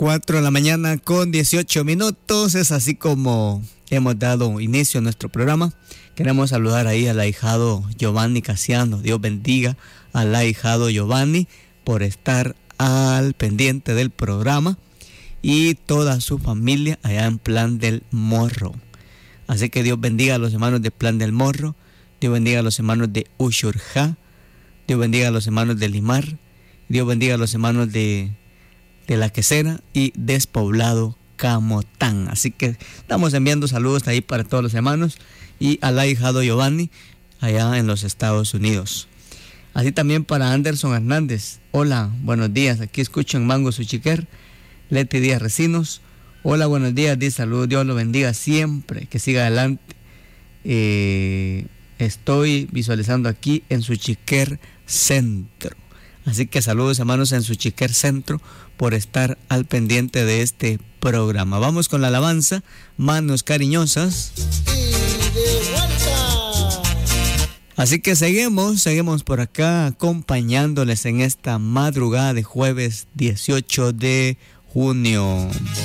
4 de la mañana con 18 minutos. Es así como hemos dado inicio a nuestro programa. Queremos saludar ahí al ahijado Giovanni Casiano. Dios bendiga al ahijado Giovanni por estar al pendiente del programa y toda su familia allá en Plan del Morro. Así que Dios bendiga a los hermanos de Plan del Morro. Dios bendiga a los hermanos de Ushurjá. Dios bendiga a los hermanos de Limar. Dios bendiga a los hermanos de La Quesera y Despoblado Camotán. Así que estamos enviando saludos ahí para todos los hermanos y al ahijado Giovanni allá en los Estados Unidos. Así también para Anderson Hernández. Hola, buenos días. Aquí escucho en Mango Suchiquer. Leti Díaz Recinos. Hola, buenos días. Dice saludos. Dios lo bendiga siempre. Que siga adelante. Estoy visualizando aquí en Suchiquer Centro. Así que saludos hermanos en Suchiquer Centro por estar al pendiente de este programa. Vamos con la alabanza, Manos Cariñosas. Y de vuelta. Así que seguimos por acá acompañándoles en esta madrugada de jueves 18 de junio.